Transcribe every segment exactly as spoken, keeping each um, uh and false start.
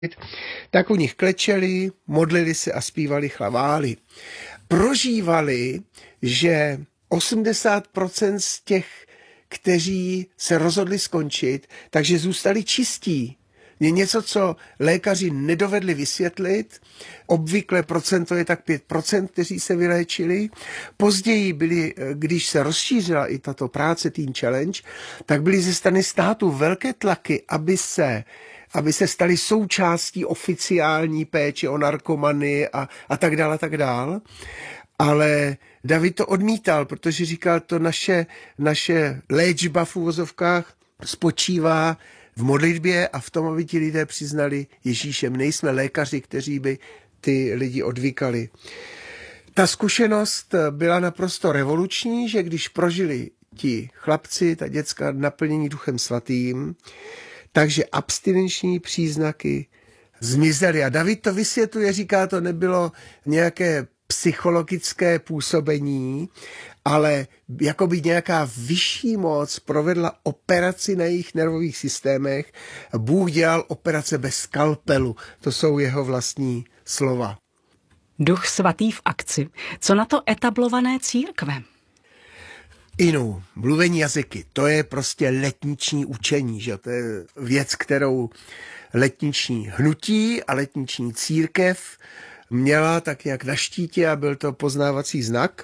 tak u nich klečeli, modlili se a zpívali chvalály. Prožívali, že osmdesát procent z těch, kteří se rozhodli skončit, takže zůstali čistí. Je něco, co lékaři nedovedli vysvětlit. Obvykle procento je tak pět procent, kteří se vyléčili. Později byli, když se rozšířila i tato práce Teen Challenge, tak byly ze strany státu velké tlaky, aby se aby se stali součástí oficiální péče o narkomany a, a tak dále, a tak dále. Ale David to odmítal, protože říkal, to naše, naše léčba v uvozovkách spočívá v modlitbě a v tom, aby ti lidé přiznali Ježíše. My nejsme lékaři, kteří by ty lidi odvykali. Ta zkušenost byla naprosto revoluční, že když prožili ti chlapci, ta děcka naplnění Duchem Svatým, takže abstinenční příznaky zmizely. A David to vysvětluje, říká, to nebylo nějaké psychologické působení, ale jakoby nějaká vyšší moc provedla operaci na jejich nervových systémech. Bůh dělal operace bez skalpelu. To jsou jeho vlastní slova. Duch Svatý v akci. Co na to etablované církve? Inu, mluvení jazyky, to je prostě letniční učení, že? To je věc, kterou letniční hnutí a letniční církev měla tak nějak na štítě a byl to poznávací znak.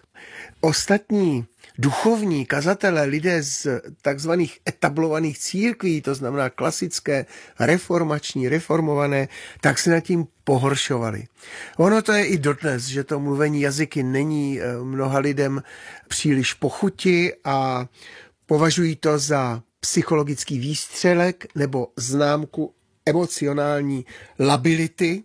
Ostatní duchovní kazatelé, lidé z takzvaných etablovaných církví, to znamená klasické, reformační, reformované, tak se nad tím pohoršovali. Ono to je i dodnes, že to mluvení jazyky není mnoha lidem příliš pochuti a považují to za psychologický výstřelek nebo známku emocionální lability.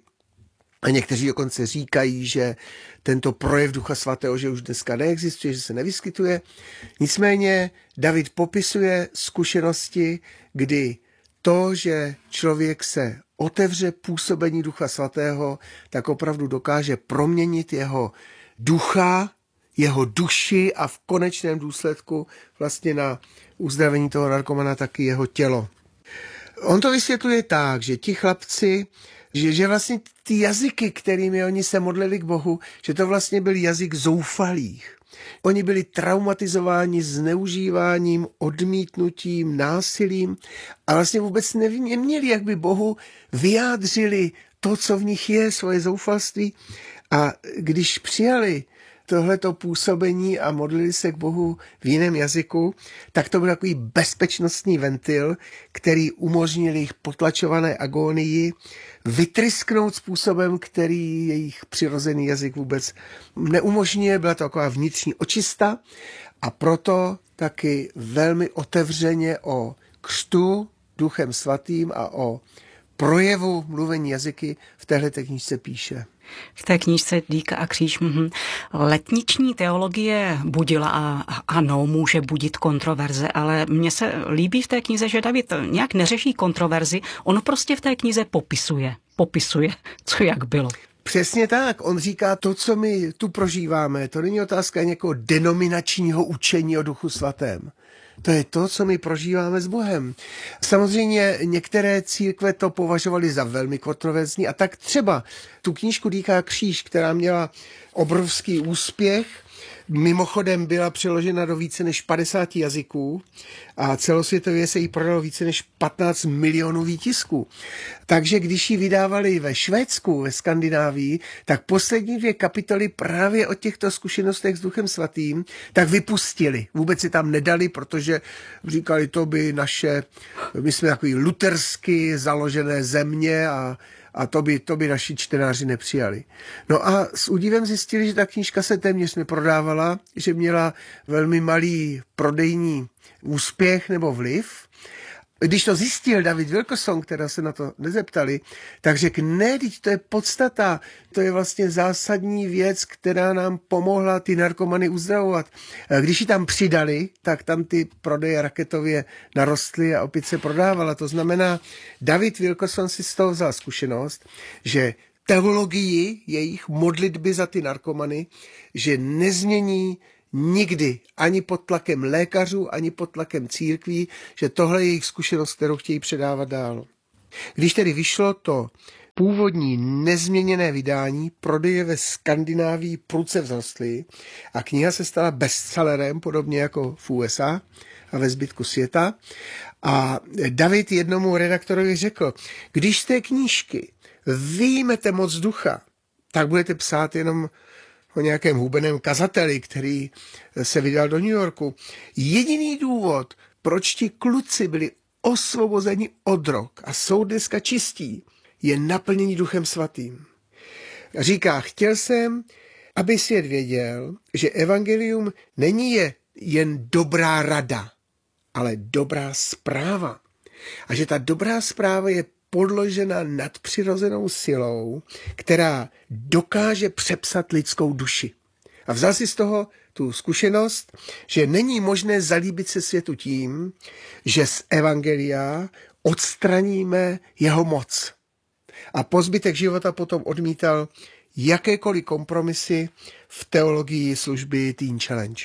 A někteří dokonce říkají, že tento projev Ducha Svatého, že už dneska neexistuje, že se nevyskytuje. Nicméně David popisuje zkušenosti, kdy to, že člověk se otevře působení Ducha Svatého, tak opravdu dokáže proměnit jeho ducha, jeho duši a v konečném důsledku vlastně na uzdravení toho narkomana taky jeho tělo. On to vysvětluje tak, že ti chlapci, že, že vlastně ty jazyky, kterými oni se modlili k Bohu, že to vlastně byl jazyk zoufalých. Oni byli traumatizováni zneužíváním, odmítnutím, násilím a vlastně vůbec neměli, jak by Bohu vyjádřili to, co v nich je, svoje zoufalství. A když přijali tohleto působení a modlili se k Bohu v jiném jazyku, tak to byl takový bezpečnostní ventil, který umožnil jejich potlačované agónii vytrysknout způsobem, který jejich přirozený jazyk vůbec neumožňuje. Byla to taková vnitřní očista a proto taky velmi otevřeně o křtu Duchem Svatým a o projevu mluvení jazyky v téhleté knížce píše. V té knížce Dýka a kříž. Mhm. Letniční teologie budila a ano, může budit kontroverze, ale mně se líbí v té knize, že David nějak neřeší kontroverzi, on prostě v té knize popisuje, popisuje, co jak bylo. Přesně tak, on říká to, co my tu prožíváme, to není otázka nějakého denominačního učení o Duchu Svatém. To je to, co my prožíváme s Bohem. Samozřejmě některé církve to považovaly za velmi kontroverzní a tak třeba tu knížku Dýka a kříž, která měla obrovský úspěch, mimochodem byla přeložena do více než padesáti jazyků a celosvětově se jí prodalo více než patnáct milionů výtisků. Takže když ji vydávali ve Švédsku, ve Skandinávii, tak poslední dvě kapitoly právě o těchto zkušenostech s Duchem Svatým tak vypustili. Vůbec si tam nedali, protože říkali, to by naše, my jsme takový lutersky založené země a A to by, to by naši čtenáři nepřijali. No a s údivem zjistili, že ta knížka se téměř neprodávala, že měla velmi malý prodejní úspěch nebo vliv. Když to zjistil David Wilkerson, která se na to nezeptali, tak řekl, ne, teď to je podstata, to je vlastně zásadní věc, která nám pomohla ty narkomany uzdravovat. Když ji tam přidali, tak tam ty prodeje raketově narostly a opět se prodávala. To znamená, David Wilkerson si z toho vzal zkušenost, že teologii jejich modlitby za ty narkomany, že nezmění nikdy, ani pod tlakem lékařů, ani pod tlakem církví, že tohle je jejich zkušenost, kterou chtějí předávat dál. Když tedy vyšlo to původní nezměněné vydání, prodeje ve Skandinávii prudce vzrostly a kniha se stala bestsellerem, podobně jako v U S A a ve zbytku světa. A David jednomu redaktorovi řekl, když z té knížky vyjmete moc ducha, tak budete psát jenom o nějakém hubeném kazateli, který se vydal do New Yorku. Jediný důvod, proč ti kluci byli osvobozeni od drog a jsou dneska čistí, je naplnění Duchem Svatým. Říká, chtěl jsem, aby svět věděl, že evangelium není je jen dobrá rada, ale dobrá zpráva. A že ta dobrá zpráva je podložena nadpřirozenou silou, která dokáže přepsat lidskou duši. A vzal si z toho tu zkušenost, že není možné zalíbit se světu tím, že z evangelia odstraníme jeho moc. A po zbytek života potom odmítal jakékoliv kompromisy v teologii služby Teen Challenge.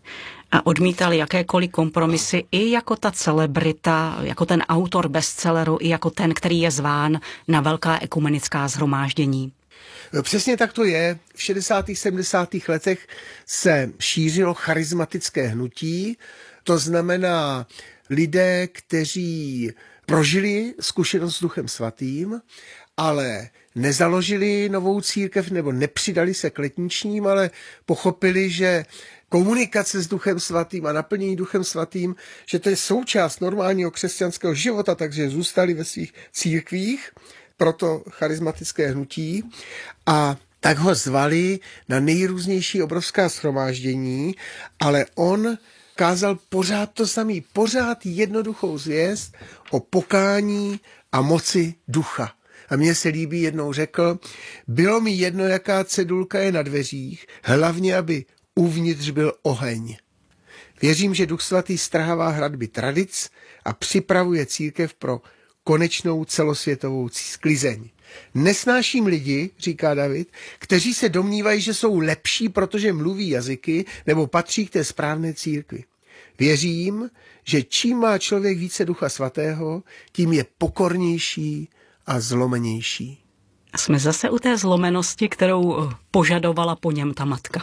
A odmítal jakékoliv kompromisy i jako ta celebrita, jako ten autor bestselleru, i jako ten, který je zván na velká ekumenická shromáždění. Přesně tak to je. V šedesátých sedmdesátých letech se šířilo charismatické hnutí, to znamená lidé, kteří prožili zkušenost s Duchem Svatým, ale nezaložili novou církev nebo nepřidali se k letničním, ale pochopili, že komunikace s Duchem Svatým a naplnění Duchem Svatým, že to je součást normálního křesťanského života, takže zůstali ve svých církvích, proto charismatické hnutí, a tak ho zvali na nejrůznější obrovská shromáždění, ale on kázal pořád to samý, pořád jednoduchou zvěst o pokání a moci ducha. A mně se líbí, jednou řekl, bylo mi jedno, jaká cedulka je na dveřích, hlavně, aby uvnitř byl oheň. Věřím, že Duch Svatý strhává hradby tradic a připravuje církev pro konečnou celosvětovou sklizeň. Nesnáším lidi, říká David, kteří se domnívají, že jsou lepší, protože mluví jazyky nebo patří k té správné církvi. Věřím, že čím má člověk více Ducha Svatého, tím je pokornější a zlomenější. Jsme zase u té zlomenosti, kterou požadovala po něm ta matka.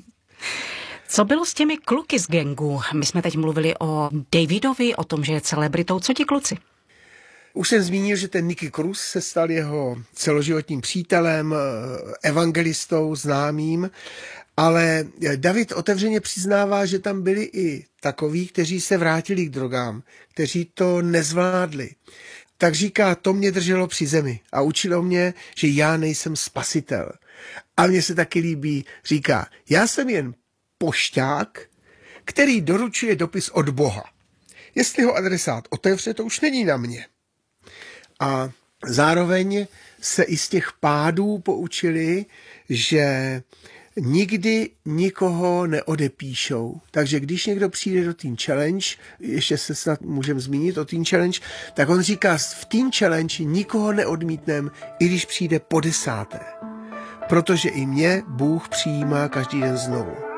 Co bylo s těmi kluky z gangu? My jsme teď mluvili o Davidovi, o tom, že je celebritou. Co ti kluci? Už jsem zmínil, že ten Nicky Cruz se stal jeho celoživotním přítelem, evangelistou, známým, ale David otevřeně přiznává, že tam byli i takoví, kteří se vrátili k drogám, kteří to nezvládli. Tak říká, to mě drželo při zemi a učilo mě, že já nejsem spasitel. A mně se taky líbí, říká, já jsem jen pošťák, který doručuje dopis od Boha. Jestli ho adresát otevře, to už není na mě. A zároveň se i z těch pádů poučili, že nikdy nikoho neodepíšou. Takže když někdo přijde do Teen Challenge, ještě se snad můžeme zmínit o Teen Challenge, tak on říká, v Teen Challenge nikoho neodmítnem, i když přijde po desáté. Protože i mě Bůh přijímá každý den znovu.